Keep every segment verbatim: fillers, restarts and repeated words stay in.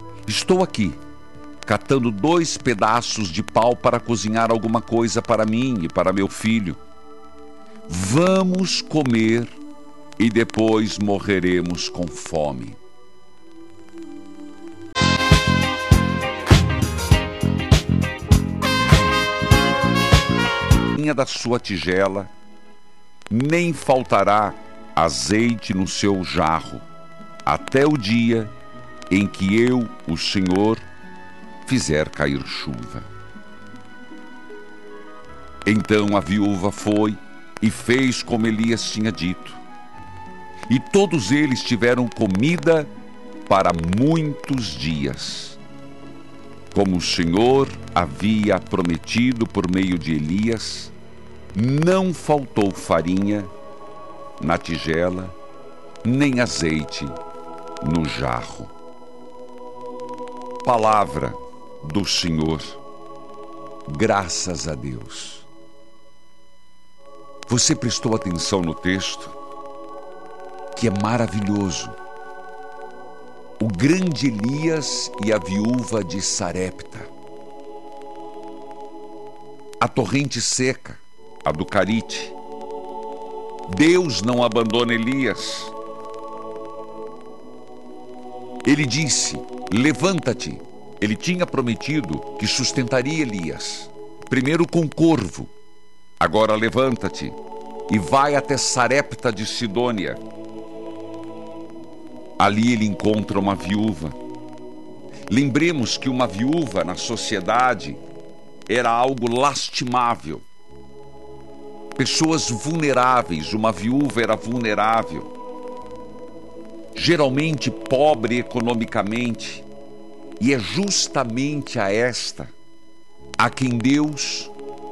Estou aqui, catando dois pedaços de pau para cozinhar alguma coisa para mim e para meu filho. Vamos comer e depois morreremos com fome. Da sua tigela, nem faltará azeite no seu jarro, até o dia em que eu, o Senhor, fizer cair chuva. Então a viúva foi e fez como Elias tinha dito, e todos eles tiveram comida para muitos dias. Como o Senhor havia prometido por meio de Elias, não faltou farinha na tigela, nem azeite no jarro. Palavra do Senhor. Graças a Deus. Você prestou atenção no texto? Que é maravilhoso. O grande Elias e a viúva de Sarepta. A torrente seca, a do Carite. Deus não abandona Elias. Ele disse: levanta-te. Ele tinha prometido que sustentaria Elias, primeiro com corvo. Agora levanta-te e vai até Sarepta de Sidônia. Ali ele encontra uma viúva. Lembremos que uma viúva na sociedade era algo lastimável. Pessoas vulneráveis, uma viúva era vulnerável. Geralmente pobre economicamente. E é justamente a esta a quem Deus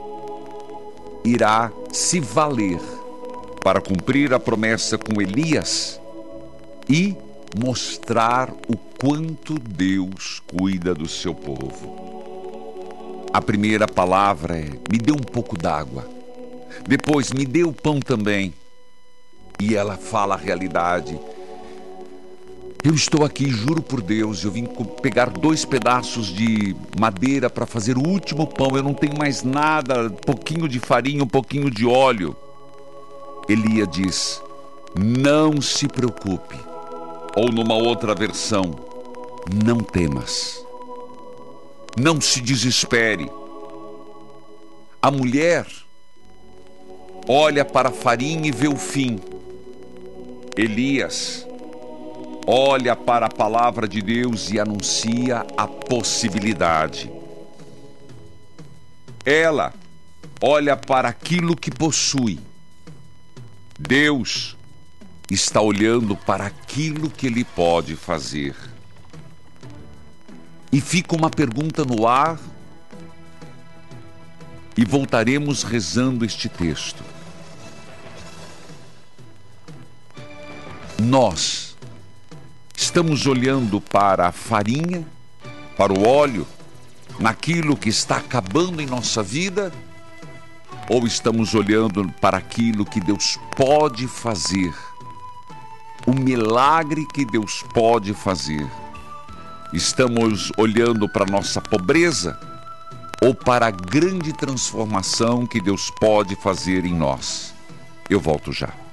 irá se valer para cumprir a promessa com Elias e mostrar o quanto Deus cuida do seu povo. A primeira palavra é: me dê um pouco d'água. Depois, me dê o pão também. E ela fala a realidade. Eu estou aqui, juro por Deus, eu vim pegar dois pedaços de madeira para fazer o último pão. Eu não tenho mais nada, um pouquinho de farinha, um pouquinho de óleo. Elias diz: não se preocupe. Ou numa outra versão: não temas. Não se desespere. A mulher olha para a farinha e vê o fim. Elias olha para a palavra de Deus e anuncia a possibilidade. Ela olha para aquilo que possui. Deus está olhando para aquilo que Ele pode fazer. E fica uma pergunta no ar, e voltaremos rezando este texto. Nós estamos olhando para a farinha, para o óleo, naquilo que está acabando em nossa vida? Ou estamos olhando para aquilo que Deus pode fazer? O milagre que Deus pode fazer? Estamos olhando para a nossa pobreza? Ou para a grande transformação que Deus pode fazer em nós? Eu volto já.